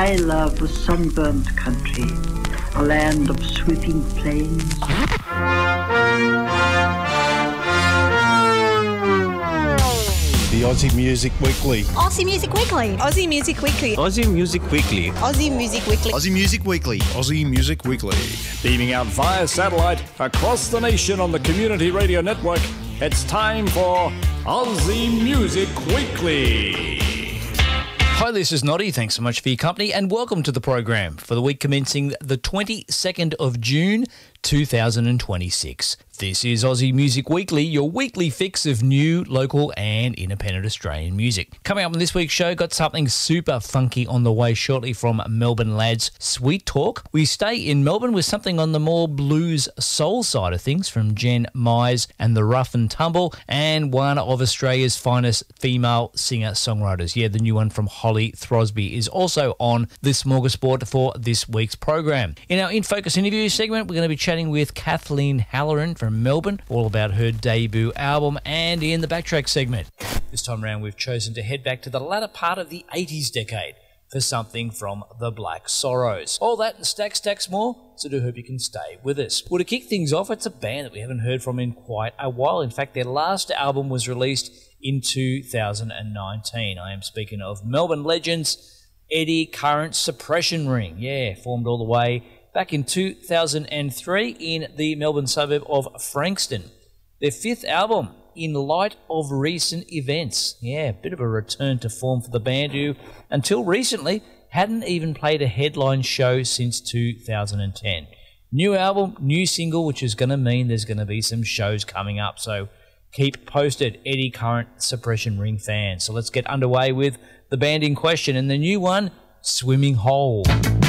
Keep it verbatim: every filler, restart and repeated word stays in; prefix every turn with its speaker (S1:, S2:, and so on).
S1: I love a sunburnt country, a land of sweeping plains.
S2: The Aussie Music Weekly.
S3: Aussie Music Weekly.
S4: Aussie Music Weekly.
S5: Aussie Music Weekly.
S4: Aussie Music Weekly.
S2: Aussie Music Weekly.
S6: Aussie Music Weekly.
S7: Beaming out via satellite across the nation on the Community Radio Network, it's time for Aussie Music Weekly.
S8: Hi, this is Noddy. Thanks so much for your company and welcome to the program for the week commencing the twenty-second of June, two thousand twenty-six. This is Aussie Music Weekly, your weekly fix of new, local and independent Australian music. Coming up on this week's show, got something super funky on the way shortly from Melbourne lads Sweet Talk. We stay in Melbourne with something on the more blues soul side of things from Jen Mize and the Rough and Tumble, and one of Australia's finest female singer-songwriters. Yeah, the new one from Holly Throsby is also on the smorgasbord for this week's program. In our In Focus interview segment, we're going to be chatting with Kathleen Halloran from Melbourne, all about her debut album, and in the Backtrack segment. This time around, we've chosen to head back to the latter part of the eighties decade for something from the Black Sorrows. All that and stacks, stacks more, so do hope you can stay with us. Well, to kick things off, it's a band that we haven't heard from in quite a while. In fact, their last album was released in two thousand nineteen. I am speaking of Melbourne legends Eddie Current Suppression Ring. Yeah, formed all the way back in two thousand three in the Melbourne suburb of Frankston. Their fifth album, In Light of Recent Events. Yeah, a bit of a return to form for the band who, until recently, hadn't even played a headline show since two thousand ten. New album, new single, which is going to mean there's going to be some shows coming up, so keep posted, Eddie Current Suppression Ring fans. So let's get underway with the band in question, and the new one, Swimming Hole.